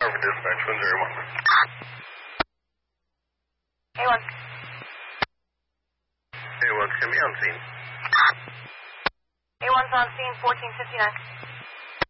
Over dispatch, 101. A1. A1's going to be on scene. A1's on scene, 1459.